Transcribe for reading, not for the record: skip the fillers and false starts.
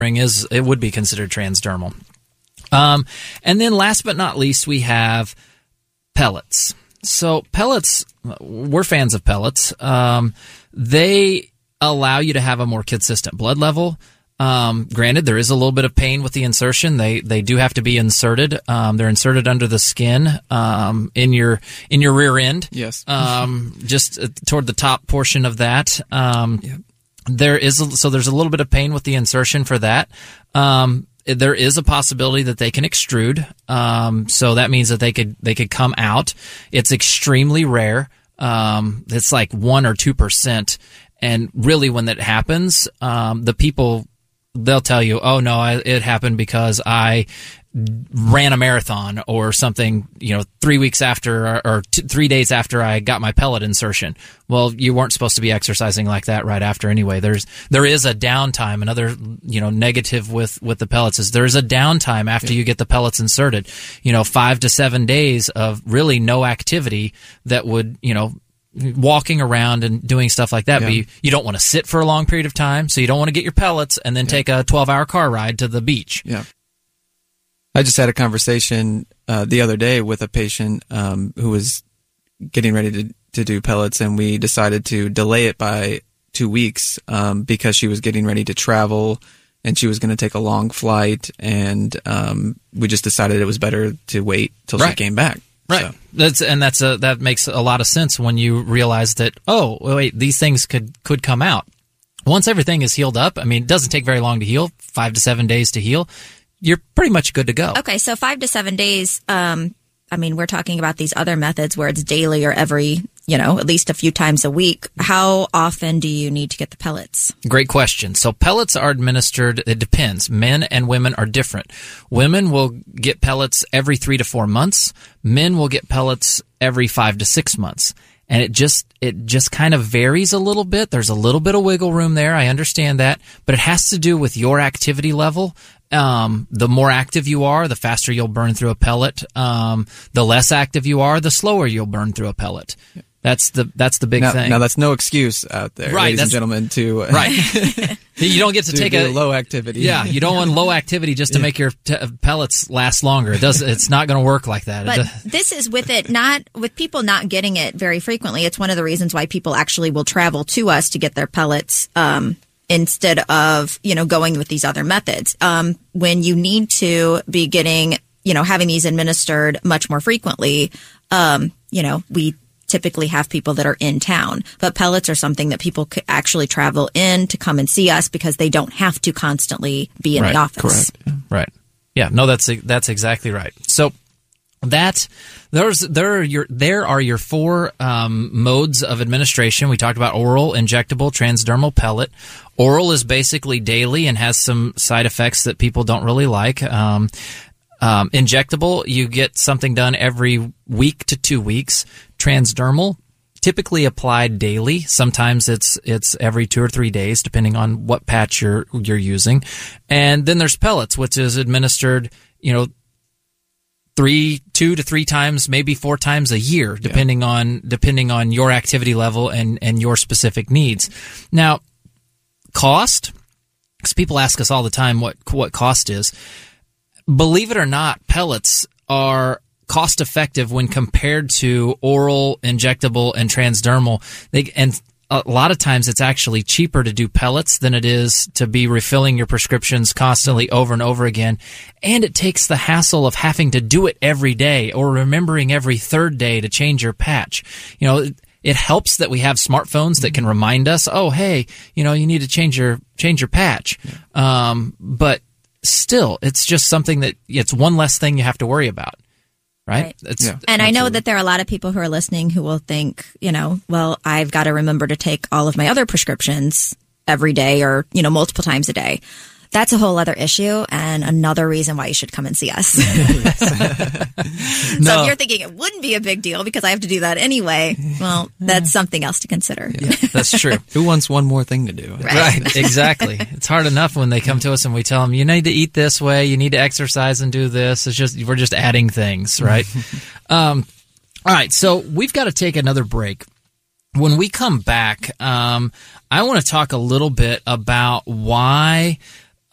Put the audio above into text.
it would be considered transdermal. And then last but not least, we have pellets. So pellets, we're fans of pellets. They allow you to have a more consistent blood level. Granted, there is a little bit of pain with the insertion. They do have to be inserted. They're inserted under the skin, in your rear end. Yes. Just toward the top portion of that. There's a little bit of pain with the insertion for that. There is a possibility that they can extrude. So that means that they could come out. It's extremely rare. It's like 1 or 2%. And really when that happens, the people, they'll tell you, oh no, it happened because I ran a marathon or something, 3 weeks after or 3 days after I got my pellet insertion. Well, you weren't supposed to be exercising like that right after anyway. There is a downtime. Another, negative with the pellets is there's a downtime after you get the pellets inserted. 5 to 7 days of really no activity that would, walking around and doing stuff like that. But you don't want to sit for a long period of time, so you don't want to get your pellets and then take a 12-hour car ride to the beach. Yeah. I just had a conversation the other day with a patient who was getting ready to do pellets, and we decided to delay it by 2 weeks because she was getting ready to travel and she was going to take a long flight, and we just decided it was better to wait till she came back. Right. So. That makes a lot of sense when you realize that, oh, wait, these things could come out. Once everything is healed up, it doesn't take very long to heal, 5 to 7 days to heal. You're pretty much good to go. Okay, so 5 to 7 days, we're talking about these other methods where it's daily or every, at least a few times a week. How often do you need to get the pellets? Great question. So pellets are administered, it depends. Men and women are different. Women will get pellets every 3 to 4 months. Men will get pellets every 5 to 6 months. And it just kind of varies a little bit. There's a little bit of wiggle room there. I understand that. But it has to do with your activity level. The more active you are, the faster you'll burn through a pellet. The less active you are, the slower you'll burn through a pellet. That's the big thing. Now that's no excuse out there, ladies and gentlemen, to You don't get to take a low activity. Yeah, you don't want low activity just to make your pellets last longer. It's not going to work like that. But this is with people not getting it very frequently. It's one of the reasons why people actually will travel to us to get their pellets. Instead of, going with these other methods. When you need to be getting, having these administered much more frequently, we typically have people that are in town. But pellets are something that people could actually travel in to come and see us because they don't have to constantly be in the office. Correct. Yeah. Right. Yeah, no, that's exactly right. So there are your 4 modes of administration. We talked about oral, injectable, transdermal, pellet. Oral is basically daily and has some side effects that people don't really like. Injectable, you get something done every week to 2 weeks. Transdermal, typically applied daily. Sometimes it's every 2 or 3 days, depending on what patch you're using. And then there's pellets, which is administered, 2 to 3 times, maybe 4 times a year, depending on your activity level and your specific needs. Now, cost, because people ask us all the time what cost is. Believe it or not, pellets are cost effective when compared to oral, injectable, and transdermal. And a lot of times it's actually cheaper to do pellets than it is to be refilling your prescriptions constantly over and over again. And it takes the hassle of having to do it every day or remembering every 3rd day to change your patch. It helps that we have smartphones that can remind us, oh, hey, you need to change your patch. But still, it's just something that it's one less thing you have to worry about. Right. And I know that there are a lot of people who are listening who will think, well, I've got to remember to take all of my other prescriptions every day or, multiple times a day. That's a whole other issue and another reason why you should come and see us. So if you're thinking it wouldn't be a big deal because I have to do that anyway, well, that's something else to consider. Yeah, that's true. Who wants one more thing to do? Right, exactly. It's hard enough when they come to us and we tell them, you need to eat this way, you need to exercise and do this. We're just adding things, right? All right, so we've got to take another break. When we come back, I want to talk a little bit about why